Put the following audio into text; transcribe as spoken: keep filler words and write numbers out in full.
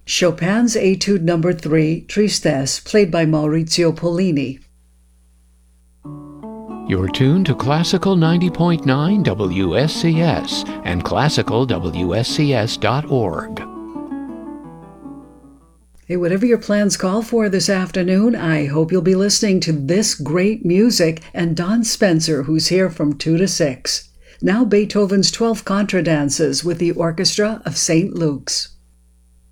Chopin's Etude Number three, Tristesse, played by Maurizio Pollini. You're tuned to Classical ninety point nine W S C S and classical W S C S dot org. Hey, whatever your plans call for this afternoon, I hope you'll be listening to this great music and Don Spencer, who's here from two to six. Now Beethoven's twelve Contradances with the Orchestra of Saint Luke's.